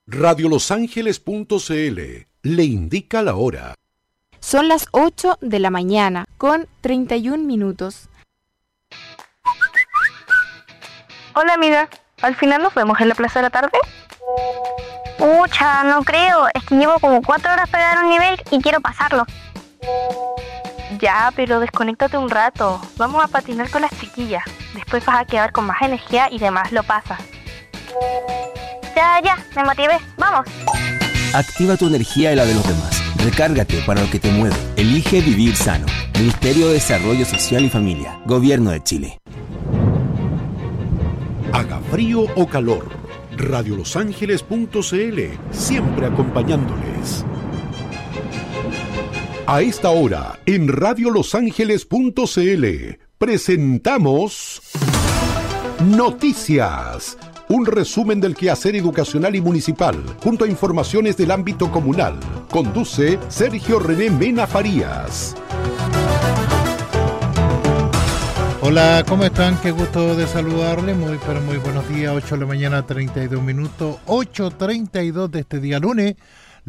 Radiolosangeles.cl le indica la hora. Son las 8 de la mañana con 31 minutos. Hola amiga, ¿al final nos vemos en la plaza de la tarde? Pucha, no creo, es que llevo como 4 horas para dar un nivel y quiero pasarlo. Ya, pero desconéctate un rato, vamos a patinar con las chiquillas, después vas a quedar con más energía y demás lo pasas. Ya, me motivé, vamos. Activa tu energía y la de los demás. Recárgate para lo que te mueve. Elige vivir sano. Ministerio de Desarrollo Social y Familia. Gobierno de Chile. Haga frío o calor. Radiolosangeles.cl, siempre acompañándoles. A esta hora, en Radiolosangeles.cl, presentamos Noticias. Un resumen del quehacer educacional y municipal, junto a informaciones del ámbito comunal. Conduce Sergio René Mena Farías. Hola, ¿cómo están? Qué gusto de saludarles. Muy buenos días. 8 de la mañana, 32 minutos. 8:32 de este día lunes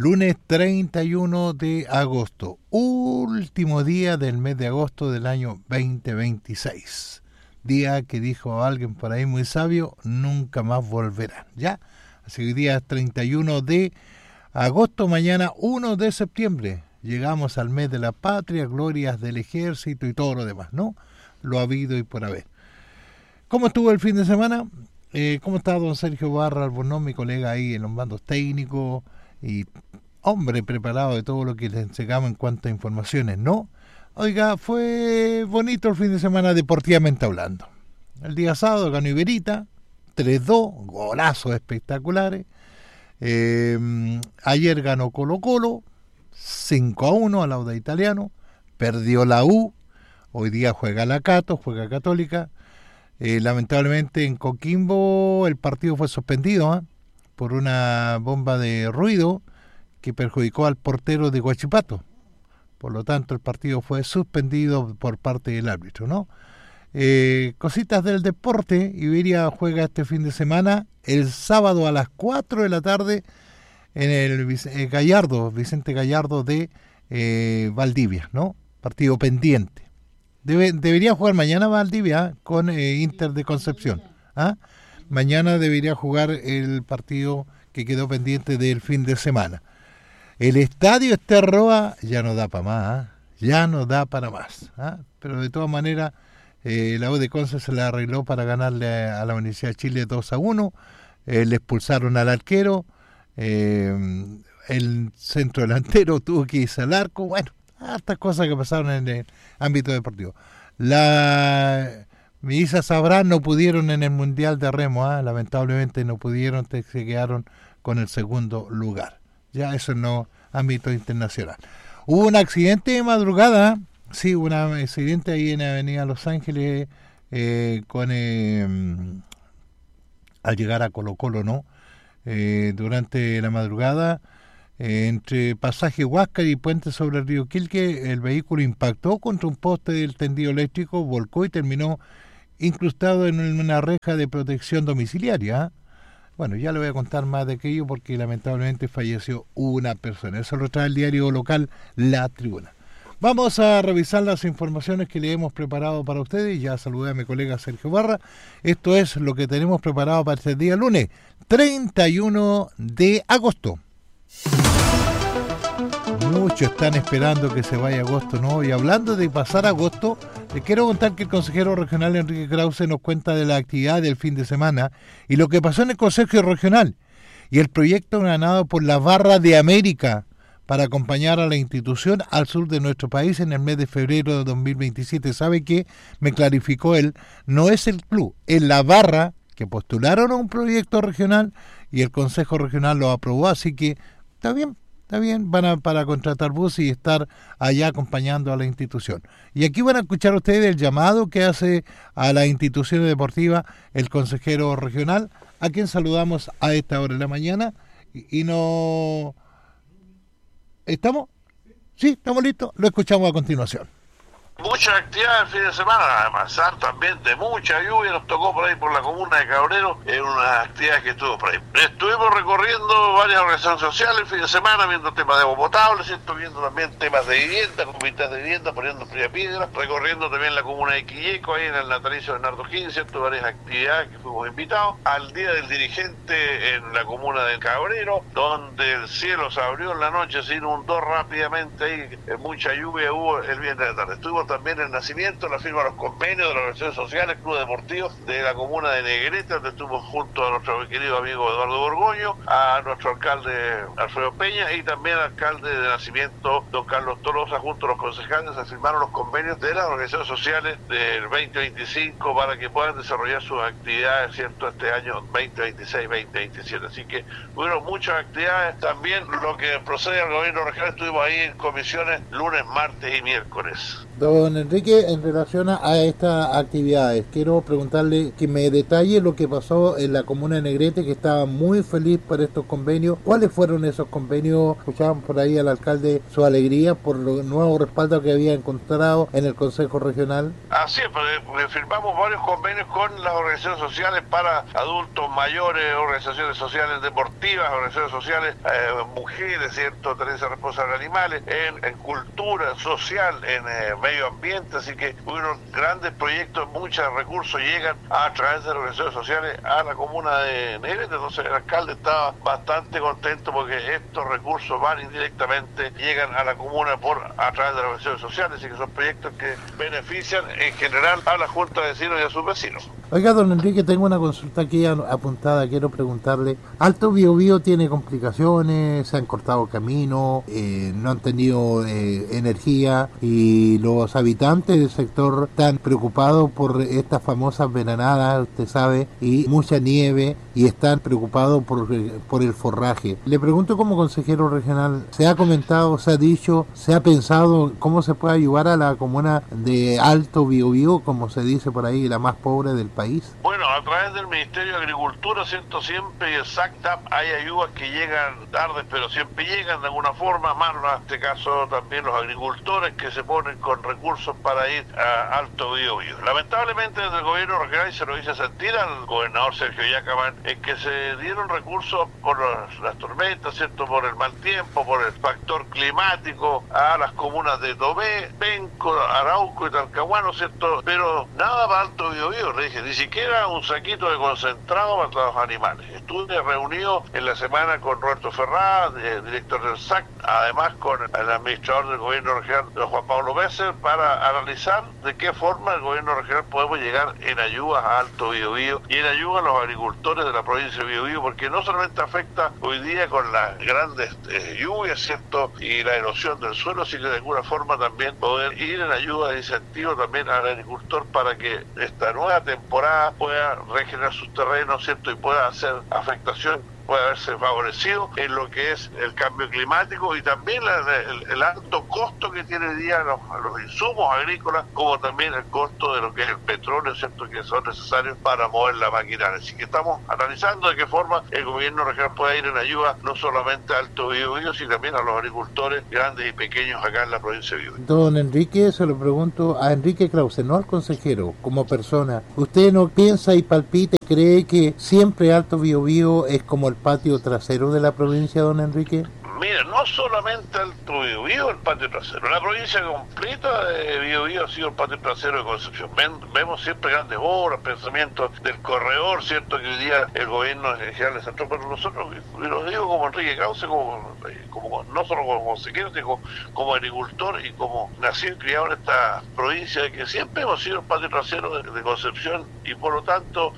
31 de agosto. Último día del mes de agosto del año 2026. Día que dijo alguien por ahí muy sabio, nunca más volverán, ¿ya? Así que hoy día es 31 de agosto, mañana 1 de septiembre. Llegamos al mes de la patria, glorias del ejército y todo lo demás, ¿no? Lo habido y por haber. ¿Cómo estuvo el fin de semana? ¿Cómo está don Sergio Barra Albornoz, mi colega ahí en los mandos técnicos? Y hombre preparado de todo lo que le entregamos en cuanto a informaciones, ¿no? Oiga, fue bonito el fin de semana deportivamente hablando. El día sábado ganó Iberita, 3-2, golazos espectaculares. Ayer ganó Colo-Colo, 5-1 al Auda Italiano. Perdió la U, hoy día juega la Cato, juega Católica. Lamentablemente en Coquimbo el partido fue suspendido por una bomba de ruido que perjudicó al portero de Huachipato. Por lo tanto, el partido fue suspendido por parte del árbitro, ¿no? Cositas del deporte. Iberia juega este fin de semana, el sábado a las 4 de la tarde, en el Vicente Gallardo de Valdivia, ¿no? Partido pendiente. Debería jugar mañana Valdivia con Inter de Concepción. Mañana debería jugar el partido que quedó pendiente del fin de semana. El estadio Esterroa ya no da para más, ya no da para más. Pero de todas maneras, la U de Conce se la arregló para ganarle a la Universidad de Chile 2-1. Le expulsaron al arquero, el centro delantero tuvo que irse al arco. Bueno, hartas cosas que pasaron en el ámbito deportivo. Melissa Sabrán no pudieron en el Mundial de Remo, lamentablemente no pudieron, se quedaron con el segundo lugar. Ya eso no ámbito internacional. Hubo un accidente de madrugada, sí, un accidente ahí en Avenida Los Ángeles al llegar a Colo-Colo, ¿no? Durante la madrugada, entre pasaje Huáscar y puente sobre el río Quilque, el vehículo impactó contra un poste del tendido eléctrico, volcó y terminó incrustado en una reja de protección domiciliaria. Bueno, ya le voy a contar más de aquello porque lamentablemente falleció una persona. Eso lo trae el diario local La Tribuna. Vamos a revisar las informaciones que le hemos preparado para ustedes. Ya saludé a mi colega Sergio Barra. Esto es lo que tenemos preparado para este día lunes, 31 de agosto. Muchos están esperando que se vaya agosto, ¿no? Y hablando de pasar agosto, les quiero contar que el consejero regional Enrique Krause nos cuenta de la actividad del fin de semana y lo que pasó en el Consejo Regional y el proyecto ganado por la Barra de América para acompañar a la institución al sur de nuestro país en el mes de febrero de 2027. ¿Sabe qué? Me clarificó él, no es el club, es la Barra que postularon a un proyecto regional y el Consejo Regional lo aprobó, así que está bien, van para contratar bus y estar allá acompañando a la institución. Y aquí van a escuchar ustedes el llamado que hace a las instituciones deportivas el consejero regional, a quien saludamos a esta hora de la mañana. Y ¿Estamos? Sí, estamos listos. Lo escuchamos a continuación. Muchas actividades el fin de semana, además también de mucha lluvia, nos tocó por ahí por la comuna de Cabrero, en unas actividades que estuvo por ahí. Estuvimos recorriendo varias organizaciones sociales el fin de semana, viendo temas de agua potable, ¿cierto? Viendo también temas de vivienda, comités de vivienda, poniendo fría piedra, recorriendo también la comuna de Quilleco, ahí en el natalicio de Bernardo O'Higgins, ¿cierto? Varias actividades que fuimos invitados. Al Día del Dirigente en la comuna de Cabrero, donde el cielo se abrió en la noche, se inundó rápidamente ahí, mucha lluvia hubo el viernes de la tarde. Estuvimos también en Nacimiento, la firma de los convenios de las organizaciones sociales, Club Deportivo de la comuna de Negrete, donde estuvimos junto a nuestro querido amigo Eduardo Borgoño, a nuestro alcalde Alfredo Peña y también al alcalde de Nacimiento, don Carlos Tolosa, junto a los concejales, se firmaron los convenios de las organizaciones sociales del 2025 para que puedan desarrollar sus actividades, ¿cierto?, este año 2026-2027. Así que hubo muchas actividades. También lo que procede al gobierno regional, estuvimos ahí en comisiones lunes, martes y miércoles. Don Enrique, en relación a estas actividades, quiero preguntarle que me detalle lo que pasó en la comuna de Negrete, que estaba muy feliz por estos convenios. ¿Cuáles fueron esos convenios? Escuchaban por ahí al alcalde su alegría por el nuevo respaldo que había encontrado en el Consejo Regional. Así es, porque firmamos varios convenios con las organizaciones sociales para adultos mayores, organizaciones sociales deportivas, organizaciones sociales mujeres, ¿cierto?, tenencia responsable de animales, en cultura social, en medio ambiente, así que hubo grandes proyectos, muchos recursos llegan a través de las organizaciones sociales a la comuna de Negrete. Entonces el alcalde estaba bastante contento porque estos recursos van indirectamente, llegan a la comuna a través de las organizaciones sociales, y que son proyectos que benefician en general a la Junta de Vecinos y a sus vecinos. Oiga, don Enrique, tengo una consulta aquí apuntada, quiero preguntarle. Alto Biobío tiene complicaciones, se han cortado caminos, no han tenido energía, y los habitantes del sector están preocupados por estas famosas venanadas, usted sabe, y mucha nieve, y están preocupados por el forraje. Le pregunto como consejero regional, ¿se ha comentado, se ha dicho, se ha pensado cómo se puede ayudar a la comuna de Alto Biobío, como se dice por ahí, la más pobre del país? Bueno, a través del Ministerio de Agricultura, ¿cierto?, siempre, y el SACTAP, hay ayudas que llegan tarde, pero siempre llegan de alguna forma, más en este caso también los agricultores que se ponen con recursos para ir a Alto Biobío. Lamentablemente desde el gobierno regional, y se lo hice sentir al gobernador Sergio Yacamán, es que se dieron recursos por las tormentas, ¿cierto?, por el mal tiempo, por el factor climático, a las comunas de Tomé, Penco, Arauco y Talcahuano, ¿cierto?, pero nada para Alto Biobío. Le dije, ni siquiera un saquito de concentrado para los animales. Estuve reunido en la semana con Roberto Ferrá, director del SAC, además con el administrador del gobierno regional, don Juan Pablo Besser, para analizar de qué forma el gobierno regional podemos llegar en ayudas a Alto Biobío y en ayuda a los agricultores de la provincia de Biobío, porque no solamente afecta hoy día con las grandes lluvias, ¿cierto?, y la erosión del suelo, sino que de alguna forma también poder ir en ayuda de incentivo también al agricultor para que esta nueva temporada pueda regenerar sus terrenos, ¿cierto?, y pueda hacer afectación, puede haberse favorecido en lo que es el cambio climático y también el alto costo que tiene hoy día los insumos agrícolas, como también el costo de lo que es el petróleo, ¿cierto?, que son necesarios para mover la maquinaria. Así que estamos analizando de qué forma el gobierno regional puede ir en ayuda no solamente a Alto Biobío, sino también a los agricultores grandes y pequeños acá en la provincia de Biobío. Don Enrique, se lo pregunto a Enrique Krause, no al consejero, como persona. ¿Usted no piensa y palpita, cree que siempre Alto Biobío es como el patio trasero de la provincia, don Enrique? Mira, no solamente Alto Biobío el patio trasero, la provincia completa de Biobío ha sido el patio trasero de Concepción. Vemos siempre grandes obras, pensamientos del corredor, ¿cierto?, que hoy día el gobierno general le centró, pero nosotros, y lo digo como Enrique Krause, como no solo como consejero, sino como agricultor y como nacido y criado en esta provincia, de que siempre hemos sido el patio trasero de Concepción, y por lo tanto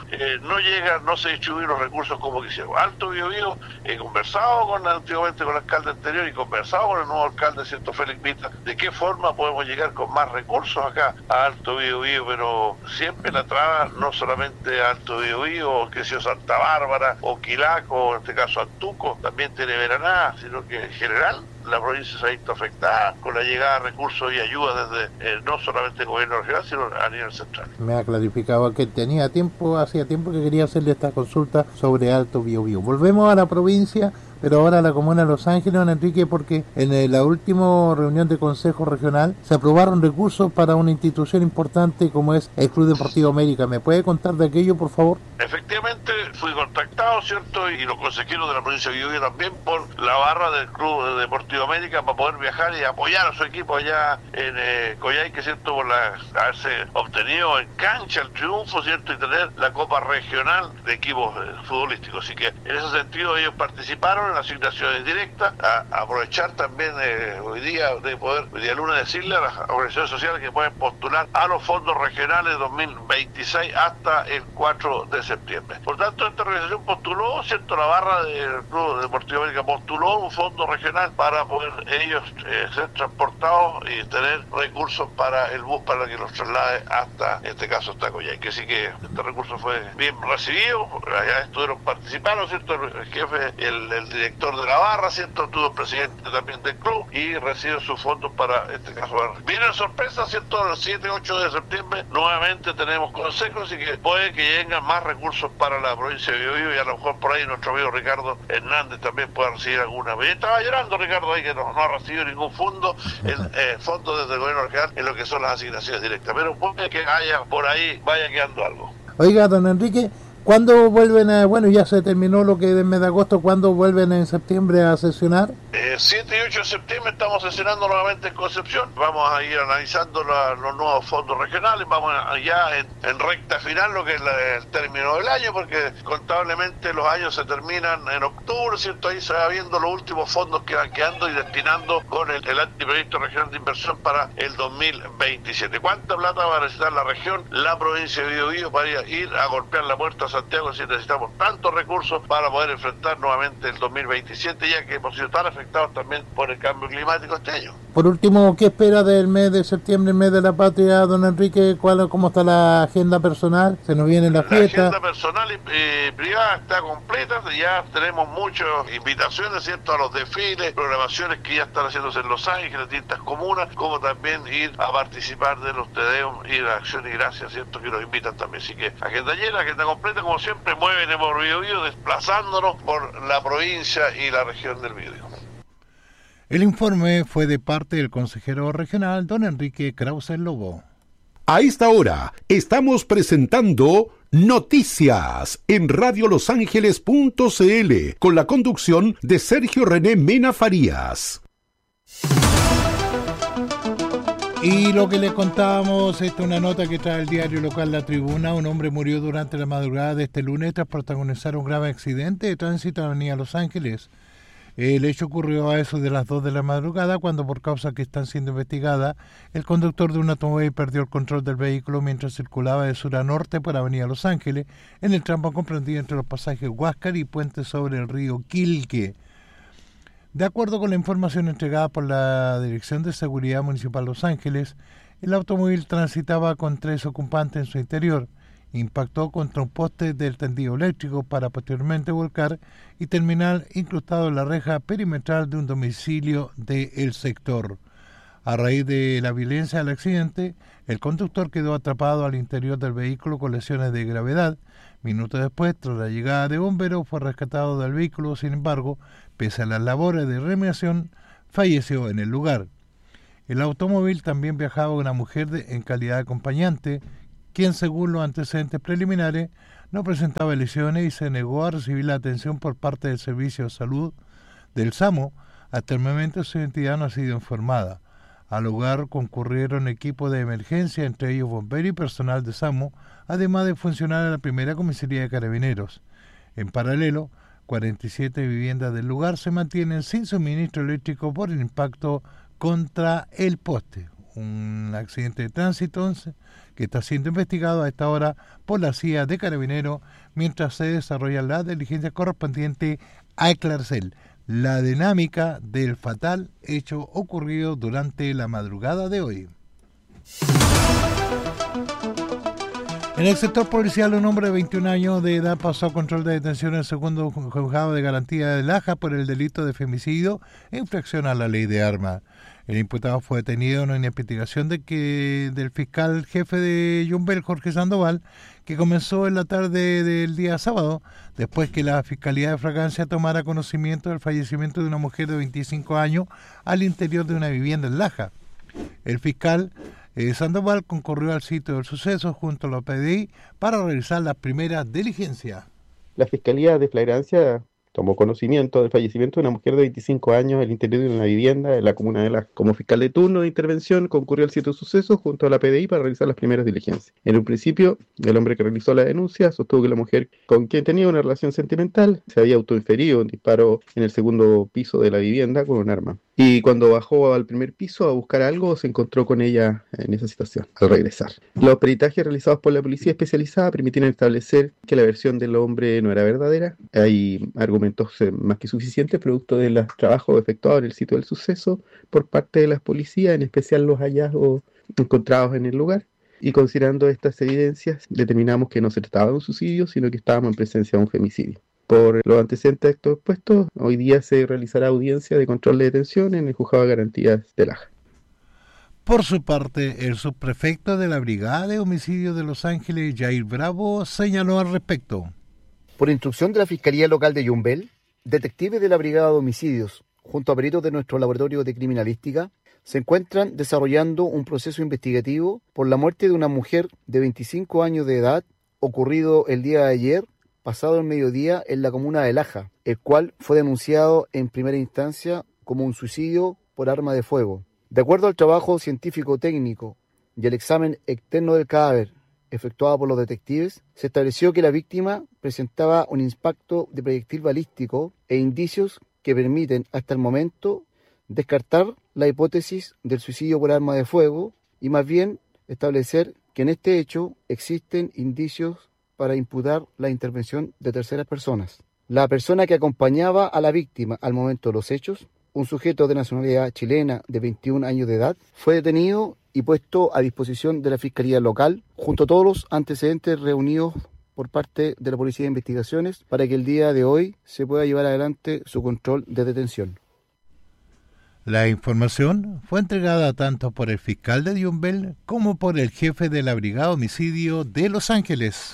no se distribuyen los recursos como quisiéramos. Alto Biobío, he conversado antiguamente con el alcalde anterior y conversado con el nuevo alcalde, ¿cierto?, Félix Vita, de qué forma podemos llegar con más recursos acá a Alto Biobío, pero siempre la traba no solamente a Alto Biobío, que sea Santa Bárbara o Quilaco, o en este caso Antuco, también tiene Veraná, sino que en general la provincia se ha visto afectada con la llegada de recursos y ayuda desde no solamente el gobierno regional, sino a nivel central. Me ha clarificado que hacía tiempo que quería hacerle esta consulta sobre Alto Biobío. Volvemos a la provincia, pero ahora a la comuna de Los Ángeles, don Enrique, porque en la última reunión de Consejo Regional se aprobaron recursos para una institución importante como es el Club Deportivo América. ¿Me puede contar de aquello, por favor? Efectivamente, fui contactado, ¿cierto? Y los consejeros de la provincia de Biobío también por la barra del Club Deportivo América para poder viajar y apoyar a su equipo allá en Coyhaique, ¿cierto? Por haberse obtenido en cancha el triunfo, ¿cierto? Y tener la Copa Regional de equipos futbolísticos. Así que en ese sentido ellos participaron en asignaciones directas, a aprovechar también hoy día lunes decirle a las organizaciones sociales que pueden postular a los fondos regionales 2026 hasta el 4 de septiembre. Por tanto, esta organización postuló, ¿cierto? La barra del Club Deportivo América postuló un fondo regional para poder ellos ser transportados y tener recursos para el bus para que los traslade hasta, en este caso, hasta Coyhaique. Así que este recurso fue bien recibido, allá participaron, ¿cierto? El jefe, el director de la barra, ¿cierto? Tuvo el presidente también del club y recibe sus fondos para este caso. Viene sorpresa, ¿cierto? El 7-8 de septiembre nuevamente tenemos consejos y que puede que lleguen más recursos para la provincia de Biobío y a lo mejor por ahí nuestro amigo Ricardo Hernández también pueda recibir alguna. Estaba llorando Ricardo ahí que no ha recibido ningún fondo, fondo desde el gobierno regional en lo que son las asignaciones directas, pero puede que haya por ahí, vaya quedando algo. Oiga, don Enrique, ¿cuándo vuelven ya se terminó lo que del mes de agosto, ¿cuándo vuelven en septiembre a sesionar? 7 y 8 de septiembre estamos sesionando nuevamente en Concepción. Vamos a ir analizando los nuevos fondos regionales, vamos ya en recta final lo que es el término del año, porque contablemente los años se terminan en octubre, ¿cierto? Ahí se va viendo los últimos fondos que van quedando y destinando con el anteproyecto regional de inversión para el 2027. ¿Cuánta plata va a necesitar la región, la provincia de Biobío para ir a golpear la puerta a Santiago si necesitamos tantos recursos para poder enfrentar nuevamente el 2027, ya que hemos sido tan afectados también por el cambio climático este año? Por último, ¿qué espera del mes de septiembre, el mes de la patria, don Enrique? ¿Cómo está la agenda personal? ¿Se nos viene la fiesta? La agenda personal y privada está completa, ya tenemos muchas invitaciones, ¿cierto? A los desfiles, programaciones que ya están haciéndose en Los Ángeles, en distintas comunas, como también ir a participar de los Tedeum y la Acción y Gracias, ¿cierto? Que nos invitan también. Así que agenda llena, agenda completa, como siempre, mueven por Biobío, desplazándonos por la provincia y la región del Biobío. El informe fue de parte del consejero regional, don Enrique Krause Lobo. A esta hora estamos presentando Noticias en radiolosangeles.cl con la conducción de Sergio René Mena Farías. Y lo que les contábamos, esta es una nota que trae el diario local La Tribuna. Un hombre murió durante la madrugada de este lunes tras protagonizar un grave accidente de tránsito en la avenida Los Ángeles. El hecho ocurrió a eso de las 2 de la madrugada, cuando por causas que están siendo investigadas, el conductor de un automóvil perdió el control del vehículo mientras circulaba de sur a norte por avenida Los Ángeles, en el tramo comprendido entre los pasajes Huáscar y Puente sobre el río Quilque. De acuerdo con la información entregada por la Dirección de Seguridad Municipal Los Ángeles, el automóvil transitaba con 3 ocupantes en su interior, impactó contra un poste del tendido eléctrico para posteriormente volcar y terminar incrustado en la reja perimetral de un domicilio del sector. A raíz de la violencia del accidente, el conductor quedó atrapado al interior del vehículo con lesiones de gravedad. Minutos después, tras la llegada de bomberos, fue rescatado del vehículo. Sin embargo, pese a las labores de reanimación, falleció en el lugar. El automóvil también viajaba una mujer en calidad de acompañante, quien, según los antecedentes preliminares, no presentaba lesiones y se negó a recibir la atención por parte del Servicio de Salud del SAMO. Hasta el momento su identidad no ha sido informada. Al lugar concurrieron equipos de emergencia, entre ellos bomberos y personal de SAMO, además de funcionarios de la primera comisaría de Carabineros. En paralelo, 47 viviendas del lugar se mantienen sin suministro eléctrico por el impacto contra el poste. Un accidente de tránsito que está siendo investigado a esta hora por la CIA de Carabineros mientras se desarrolla la diligencia correspondiente a esclarecer la dinámica del fatal hecho ocurrido durante la madrugada de hoy. En el sector policial, un hombre de 21 años de edad pasó a control de detención en el segundo juzgado de garantía de Laja por el delito de femicidio e infracción a la ley de armas. El imputado fue detenido en una investigación del fiscal jefe de Yumbel, Jorge Sandoval, que comenzó en la tarde del día sábado, después que la Fiscalía de Fragancia tomara conocimiento del fallecimiento de una mujer de 25 años al interior de una vivienda en Laja. El fiscal Sandoval concurrió al sitio del suceso junto a la PDI para realizar las primeras diligencias. La Fiscalía de Flagrancia tomó conocimiento del fallecimiento de una mujer de 25 años al interior de una vivienda en la comuna de Laja. Como fiscal de turno de intervención, concurrió al sitio de sucesos junto a la PDI para realizar las primeras diligencias. En un principio, el hombre que realizó la denuncia sostuvo que la mujer con quien tenía una relación sentimental se había autoinferido un disparo en el segundo piso de la vivienda con un arma. Y cuando bajó al primer piso a buscar algo, se encontró con ella en esa situación, al regresar. Los peritajes realizados por la policía especializada permitieron establecer que la versión del hombre no era verdadera. Hay argumentos más que suficientes, producto de los trabajos efectuados en el sitio del suceso por parte de las policías, en especial los hallazgos encontrados en el lugar. Y considerando estas evidencias, determinamos que no se trataba de un suicidio, sino que estábamos en presencia de un femicidio. Por los antecedentes de estos expuestos, hoy día se realizará audiencia de control de detención en el Juzgado de Garantías de Laja. Por su parte, el subprefecto de la Brigada de Homicidios de Los Ángeles, Jair Bravo, señaló al respecto. Por instrucción de la Fiscalía Local de Yumbel, detectives de la Brigada de Homicidios, junto a peritos de nuestro laboratorio de criminalística, se encuentran desarrollando un proceso investigativo por la muerte de una mujer de 25 años de edad, ocurrido el día de ayer, pasado el mediodía, en la comuna de Laja, el cual fue denunciado en primera instancia como un suicidio por arma de fuego. De acuerdo al trabajo científico-técnico y el examen externo del cadáver efectuado por los detectives, se estableció que la víctima presentaba un impacto de proyectil balístico e indicios que permiten hasta el momento descartar la hipótesis del suicidio por arma de fuego y más bien establecer que en este hecho existen indicios para imputar la intervención de terceras personas. La persona que acompañaba a la víctima al momento de los hechos, un sujeto de nacionalidad chilena de 21 años de edad, fue detenido y puesto a disposición de la Fiscalía Local, junto a todos los antecedentes reunidos por parte de la Policía de Investigaciones, para que el día de hoy se pueda llevar adelante su control de detención. La información fue entregada tanto por el fiscal de Yumbel como por el jefe de la Brigada de Homicidio de Los Ángeles.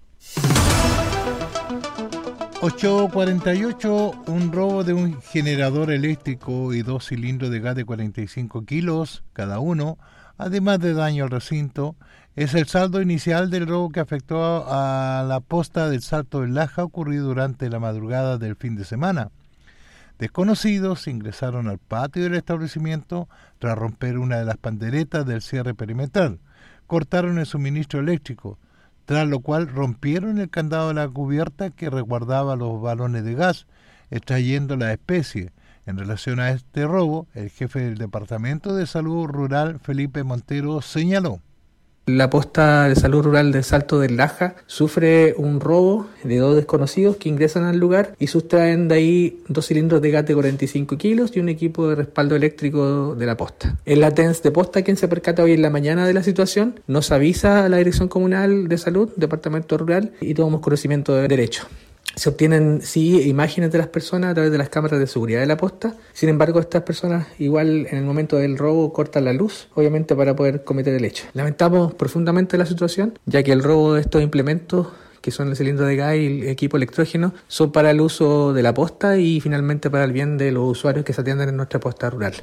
8:48, un robo de un generador eléctrico y 2 cilindros de gas de 45 kilos cada uno, además de daño al recinto, es el saldo inicial del robo que afectó a la posta del Salto del Laja ocurrido durante la madrugada del fin de semana. Desconocidos ingresaron al patio del establecimiento tras romper una de las panderetas del cierre perimetral, cortaron el suministro eléctrico, tras lo cual rompieron el candado de la cubierta que resguardaba los balones de gas, extrayendo la especie. En relación a este robo, el jefe del Departamento de Salud Rural, Felipe Montero, señaló. La posta de salud rural del Salto del Laja sufre un robo de 2 desconocidos que ingresan al lugar y sustraen de ahí 2 cilindros de gas de 45 kilos y un equipo de respaldo eléctrico de la posta. Es la TENS de posta quien se percata hoy en la mañana de la situación, nos avisa a la Dirección Comunal de Salud, Departamento Rural, y tomamos conocimiento de derecho. Se obtienen, sí, imágenes de las personas a través de las cámaras de seguridad de la posta. Sin embargo, estas personas igual en el momento del robo cortan la luz, obviamente para poder cometer el hecho. Lamentamos profundamente la situación, ya que el robo de estos implementos, que son el cilindro de gas y el equipo electrógeno, son para el uso de la posta y finalmente para el bien de los usuarios que se atienden en nuestra posta rural.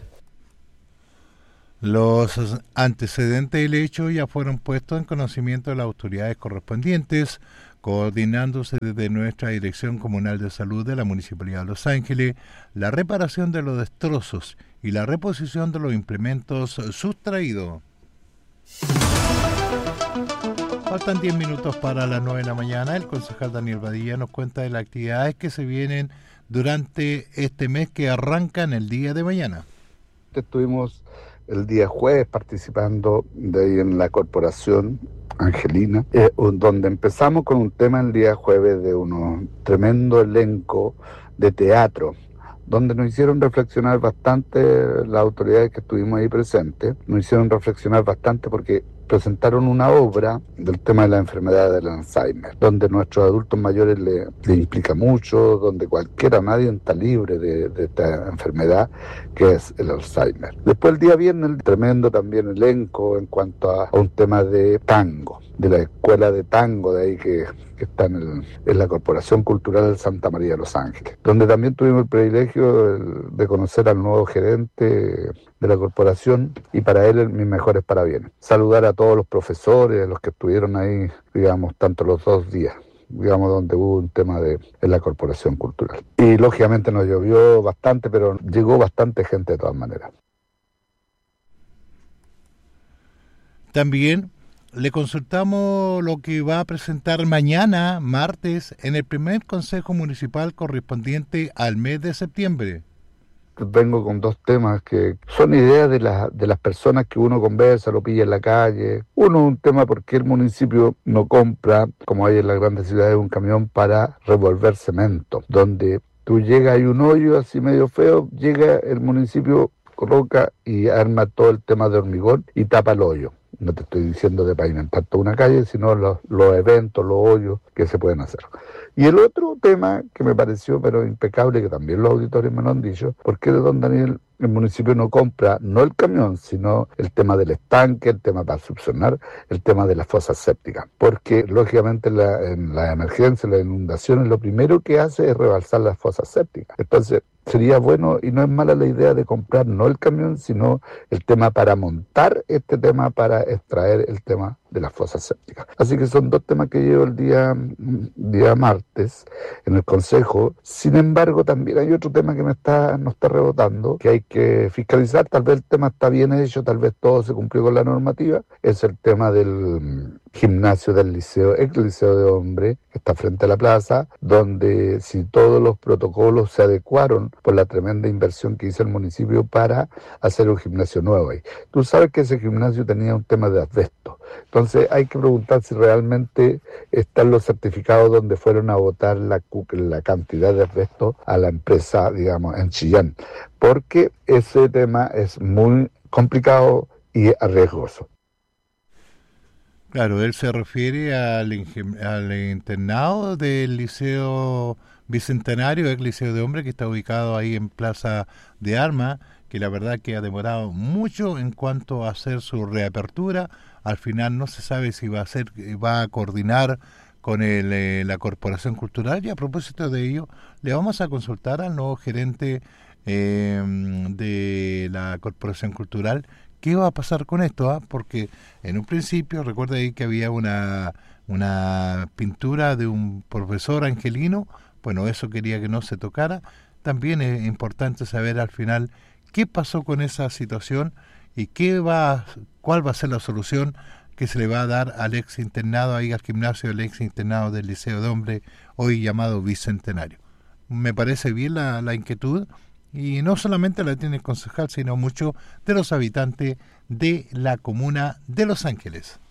Los antecedentes del hecho ya fueron puestos en conocimiento de las autoridades correspondientes, coordinándose desde nuestra Dirección Comunal de Salud de la Municipalidad de Los Ángeles, la reparación de los destrozos y la reposición de los implementos sustraídos. Faltan 10 minutos para las 9 de la mañana. El concejal Daniel Badilla nos cuenta de las actividades que se vienen durante este mes que arranca en el día de mañana. Estuvimos el día jueves participando de ahí en la corporación Angelina, donde empezamos con un tema el día jueves de un tremendo elenco de teatro, donde nos hicieron reflexionar bastante las autoridades que estuvimos ahí presentes, nos hicieron reflexionar bastante porque presentaron una obra del tema de la enfermedad del Alzheimer, donde nuestros adultos mayores le implica mucho, donde nadie está libre de esta enfermedad que es el Alzheimer. Después el día viernes, tremendo también elenco en cuanto a un tema de tango, de la escuela de tango de ahí que está en la Corporación Cultural Santa María de Los Ángeles, donde también tuvimos el privilegio de conocer al nuevo gerente de la corporación, y para él mis mejores parabienes. Saludar a todos los profesores, los que estuvieron ahí, digamos, tanto los 2 días, digamos, donde hubo un tema en la Corporación Cultural. Y lógicamente nos llovió bastante, pero llegó bastante gente de todas maneras. También le consultamos lo que va a presentar mañana, martes, en el primer Consejo Municipal correspondiente al mes de septiembre. Vengo con 2 temas que son ideas de las personas que uno conversa, lo pilla en la calle. Uno, un tema porque el municipio no compra, como hay en las grandes ciudades, un camión para revolver cemento, donde tú llegas, hay un hoyo así medio feo, llega el municipio, coloca y arma todo el tema de hormigón y tapa el hoyo. No te estoy diciendo de pavimentar toda una calle, sino los eventos, los hoyos que se pueden hacer. Y el otro tema que me pareció pero impecable, que también los auditores me lo han dicho, porque de don Daniel el municipio no compra no el camión, sino el tema del estanque, el tema para subsanar, el tema de las fosas sépticas. Porque lógicamente en la emergencia, las inundaciones, lo primero que hace es rebalsar las fosas sépticas. Entonces sería bueno, y no es mala la idea de comprar no el camión, sino el tema para montar este tema, para extraer el tema de las fosas sépticas. Así que son 2 temas que llevo el día martes en el Consejo. Sin embargo, también hay otro tema que nos está rebotando, que hay que fiscalizar. Tal vez el tema está bien hecho, tal vez todo se cumplió con la normativa. Es el tema del gimnasio del liceo, ex liceo de hombres, que está frente a la plaza, donde si todos los protocolos se adecuaron por la tremenda inversión que hizo el municipio para hacer un gimnasio nuevo ahí. Tú sabes que ese gimnasio tenía un tema de asbesto. Entonces hay que preguntar si realmente están los certificados donde fueron a botar la cantidad de asbesto a la empresa, digamos, en Chillán, porque ese tema es muy complicado y arriesgoso. Claro, él se refiere al internado del Liceo Bicentenario, ex Liceo de Hombres, que está ubicado ahí en Plaza de Armas, que la verdad que ha demorado mucho en cuanto a hacer su reapertura. Al final no se sabe si va a coordinar con la Corporación Cultural, y a propósito de ello le vamos a consultar al nuevo gerente de la Corporación Cultural qué va a pasar con esto, porque en un principio recuerda ahí que había una pintura de un profesor angelino. Bueno, eso quería que no se tocara. También es importante saber al final qué pasó con esa situación y cuál va a ser la solución que se le va a dar al ex internado, ahí al gimnasio del ex internado del Liceo de Hombres, hoy llamado Bicentenario. Me parece bien la inquietud, y no solamente la tiene el concejal, sino muchos de los habitantes de la comuna de Los Ángeles.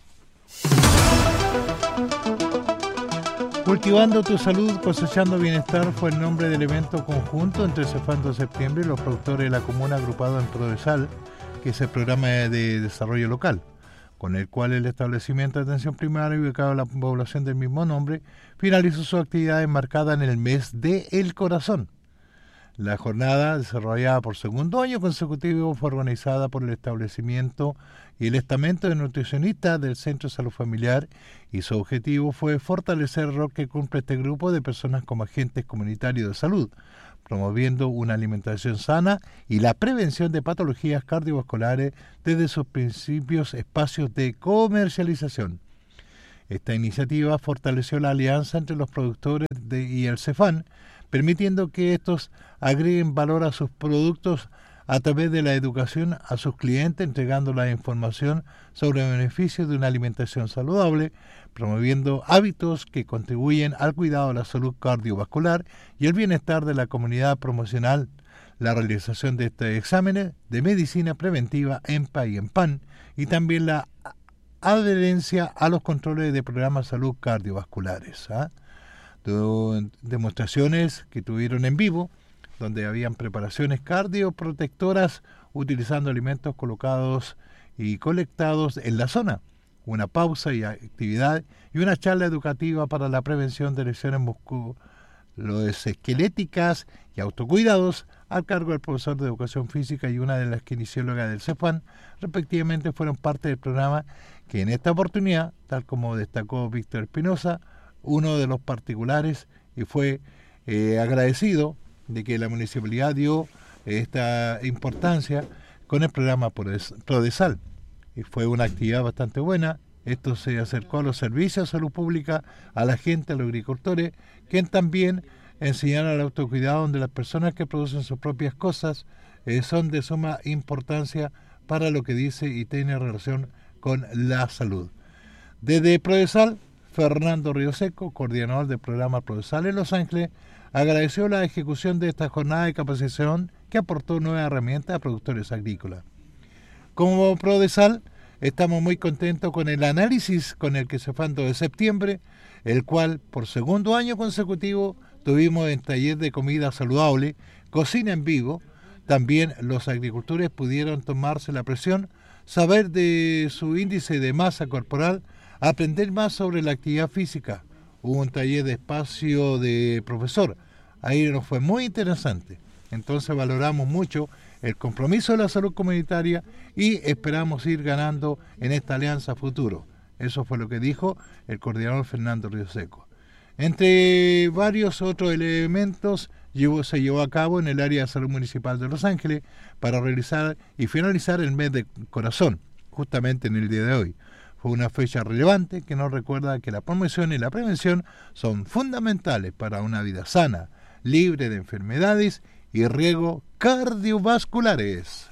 Cultivando tu salud, cosechando bienestar fue el nombre del evento conjunto entre Cefando Septiembre y los productores de la comuna agrupados en Prodesal, que es el programa de desarrollo local, con el cual el establecimiento de atención primaria ubicado en la población del mismo nombre finalizó su actividad enmarcada en el mes de El Corazón. La jornada, desarrollada por segundo año consecutivo, fue organizada por el establecimiento y el estamento de nutricionistas del Centro de Salud Familiar, y su objetivo fue fortalecer el rol que cumple este grupo de personas como agentes comunitarios de salud, promoviendo una alimentación sana y la prevención de patologías cardiovasculares desde sus principios espacios de comercialización. Esta iniciativa fortaleció la alianza entre los productores y el Cefán, permitiendo que estos agreguen valor a sus productos a través de la educación a sus clientes, entregando la información sobre los beneficios de una alimentación saludable, promoviendo hábitos que contribuyen al cuidado de la salud cardiovascular y el bienestar de la comunidad promocional, la realización de estos exámenes de medicina preventiva EMPA y EMPAN, y también la adherencia a los controles de programas de salud cardiovasculares. Demostraciones que tuvieron en vivo, donde habían preparaciones cardioprotectoras utilizando alimentos colocados y colectados en la zona, una pausa y actividad y una charla educativa para la prevención de lesiones musculoesqueléticas y autocuidados al cargo del profesor de Educación Física y una de las kinesiólogas del CEFAN, respectivamente, fueron parte del programa que en esta oportunidad, tal como destacó Víctor Espinosa, uno de los particulares, y fue agradecido de que la municipalidad dio esta importancia con el programa Prodesal. Y fue una actividad bastante buena. Esto se acercó a los servicios de salud pública, a la gente, a los agricultores, que también enseñaron el autocuidado, donde las personas que producen sus propias cosas son de suma importancia para lo que dice y tiene relación con la salud. Desde Prodesal, Fernando Rioseco, coordinador del programa Prodesal en Los Ángeles, agradeció la ejecución de esta jornada de capacitación que aportó nuevas herramientas a productores agrícolas. Como Prodesal, estamos muy contentos con el análisis con el que se fue en 2 de septiembre, el cual por segundo año consecutivo tuvimos en taller de comida saludable, cocina en vivo. También los agricultores pudieron tomarse la presión, saber de su índice de masa corporal, aprender más sobre la actividad física. Hubo un taller de espacio de profesor, ahí nos fue muy interesante. Entonces valoramos mucho el compromiso de la salud comunitaria y esperamos ir ganando en esta alianza futuro. Eso fue lo que dijo el Fernando Rioseco. Entre varios otros elementos se llevó a cabo en el área de salud municipal de Los Ángeles para realizar y finalizar el mes de corazón, justamente en el día de hoy. Fue una fecha relevante que nos recuerda que la promoción y la prevención son fundamentales para una vida sana, libre de enfermedades y riesgos cardiovasculares.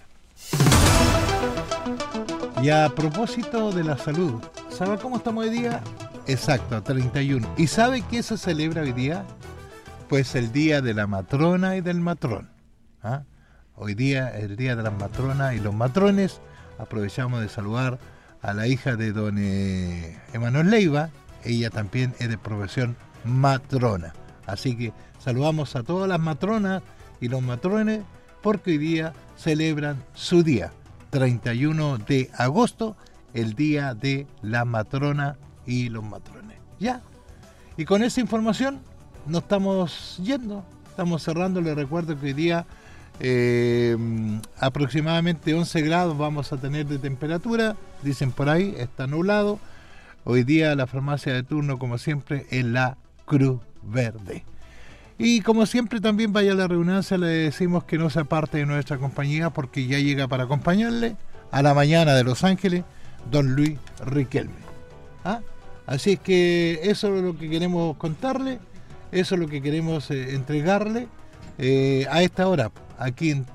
Y a propósito de la salud, ¿sabe cómo estamos hoy día? Exacto, 31. ¿Y sabe qué se celebra hoy día? Pues el día de la matrona y del matrón. ¿Ah? Hoy día es el día de las matronas y los matrones. Aprovechamos de saludar a la hija de don Emanuel Leiva. Ella también es de profesión matrona. Así que saludamos a todas las matronas y los matrones porque hoy día celebran su día, 31 de agosto, el día de la matrona y los matrones. Ya. Y con esa información nos estamos yendo, estamos cerrando. Les recuerdo que hoy día aproximadamente 11 grados vamos a tener de temperatura, dicen por ahí, está nublado. Hoy día la farmacia de turno, como siempre, es la Cruz Verde. Y como siempre también, vaya a la redundancia, le decimos que no sea parte de nuestra compañía porque ya llega para acompañarle a la mañana de Los Ángeles don Luis Riquelme. ¿Ah? Así es que eso es lo que queremos contarle, eso es lo que queremos entregarle a esta hora, aquí en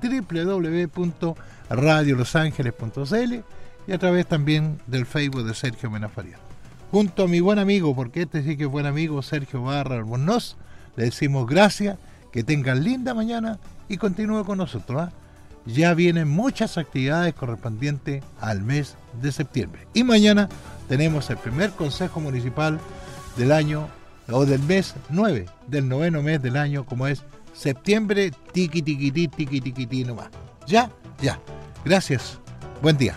www.radiolosangeles.cl y a través también del Facebook de Sergio Mena Farías. Junto a mi buen amigo, porque este sí que es buen amigo, Sergio Barra Albornoz, le decimos gracias, que tengan linda mañana y continúe con nosotros. Ya vienen muchas actividades correspondientes al mes de septiembre. Y mañana tenemos el primer consejo municipal del año, o del mes 9, del 9º mes del año, como es septiembre, tiqui tiqui tiqui tiqui nomás. Ya. Gracias. Buen día.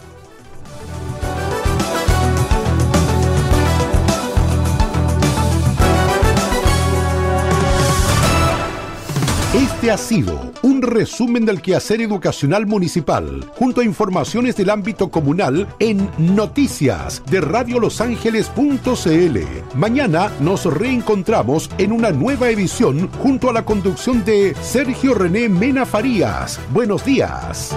Este ha sido un resumen del quehacer educacional municipal, junto a informaciones del ámbito comunal en Noticias de radiolosangeles.cl. Mañana nos reencontramos en una nueva edición junto a la conducción de Sergio René Mena Farías. Buenos días.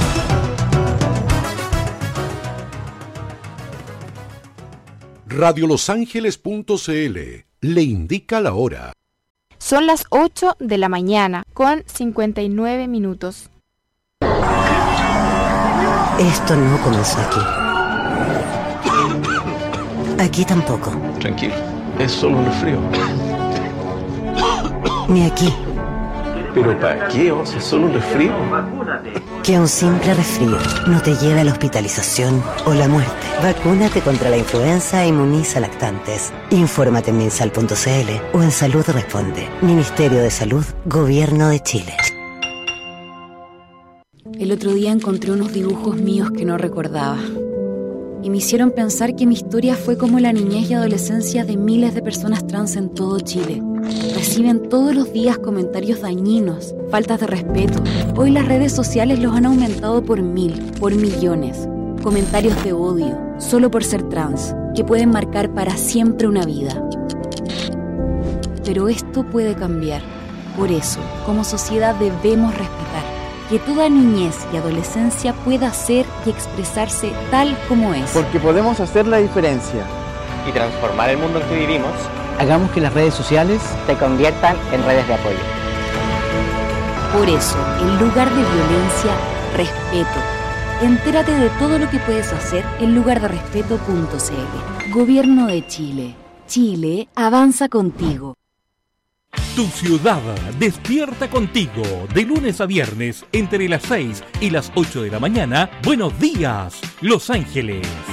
Radiolosangeles.cl le indica la hora. Son las 8 de la mañana, con 59 minutos. Esto no comenzó aquí. Aquí tampoco. Tranquilo, es solo un resfrío. Ni aquí. ¿Pero para qué? O sea, es solo un resfrío. Que un simple resfrío no te lleve a la hospitalización o la muerte. Vacúnate contra la influenza e inmuniza lactantes. Infórmate en minsal.cl o en Salud Responde. Ministerio de Salud, Gobierno de Chile. El otro día encontré unos dibujos míos que no recordaba. y me hicieron pensar que mi historia fue como la niñez y adolescencia de miles de personas trans en todo Chile. Reciben todos los días comentarios dañinos, faltas de respeto. Hoy las redes sociales los han aumentado por 1000, por millones. Comentarios de odio, solo por ser trans, que pueden marcar para siempre una vida. Pero esto puede cambiar. Por eso, como sociedad debemos respetar que toda niñez y adolescencia pueda ser y expresarse tal como es. Porque podemos hacer la diferencia y transformar el mundo en que vivimos. Hagamos que las redes sociales se conviertan en redes de apoyo. Por eso, en lugar de violencia, respeto. Entérate de todo lo que puedes hacer en lugarderespeto.cl. Gobierno de Chile. Chile avanza contigo. Tu ciudad despierta contigo de lunes a viernes entre las 6 y las 8 de la mañana. Buenos días, Los Ángeles.